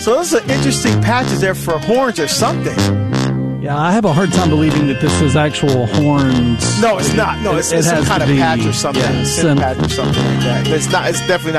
So those are interesting patches there for horns or something. Yeah, I have a hard time believing that this is actual horns. No, it's not. No, it's some kind of patch or something. Yeah, patch or something like that. It's not. It's definitely not.